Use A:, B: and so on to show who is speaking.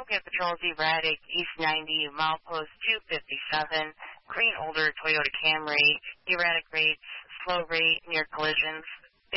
A: Hellcat Patrol's erratic, East 90, milepost 257, green older Toyota Camry, erratic rates, slow rate, near collisions,